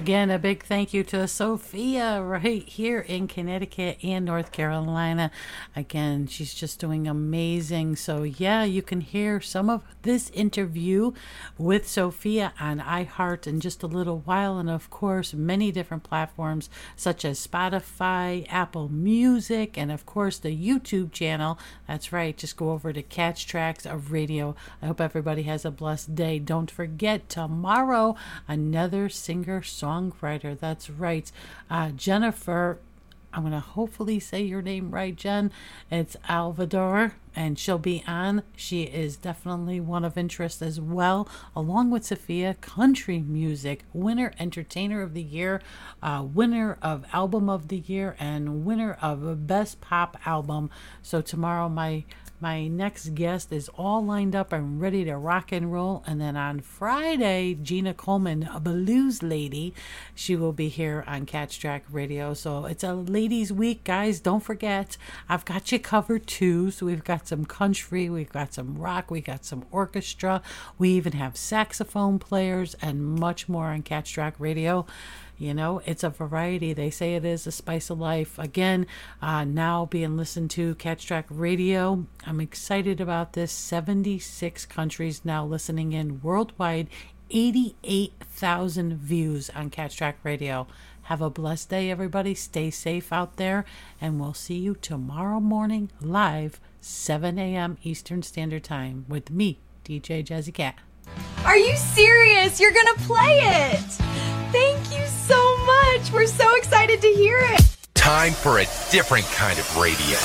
Again, a big thank you to Sophia right here in Connecticut and North Carolina. Again, she's just doing amazing. So yeah, you can hear some of this interview with Sophia on iHeart in just a little while. And of course, many different platforms such as Spotify, Apple Music, and of course the YouTube channel. That's right. Just go over to Catch Tracks of Radio. I hope everybody has a blessed day. Don't forget, tomorrow, another singer-songwriter. That's right. Jennifer, I'm going to hopefully say your name right, Jen. It's Alvador, and she'll be on. She is definitely one of interest as well, along with Sophia. Country music, winner Entertainer of the Year, winner of Album of the Year, and winner of Best Pop Album. So tomorrow, my next guest is all lined up and ready to rock and roll. And then on Friday, Gina Coleman, a blues lady, she will be here on Catch Track Radio. So it's a ladies' week, guys. Don't forget, I've got you covered too. So we've got some country, we've got some rock, we got some orchestra. We even have saxophone players and much more on Catch Track Radio. You know, it's a variety. They say it is a spice of life. Again, now being listened to Catch Track Radio. I'm excited about this. 76 countries now listening in worldwide. 88,000 views on Catch Track Radio. Have a blessed day, everybody. Stay safe out there. And we'll see you tomorrow morning live, 7 a.m. Eastern Standard Time with me, DJ Jazzy Cat. Are you serious? You're going to play it. Thank you so much. We're so excited to hear it. Time for a different kind of radio.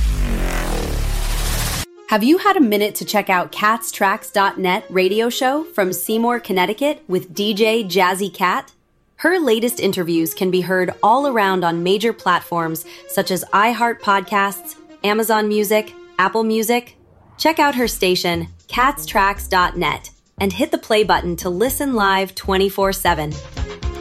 Have you had a minute to check out catstracks.net radio show from Seymour, Connecticut with DJ Jazzy Cat? Her latest interviews can be heard all around on major platforms such as iHeart Podcasts, Amazon Music, Apple Music. Check out her station, catstracks.net, and hit the play button to listen live 24/7.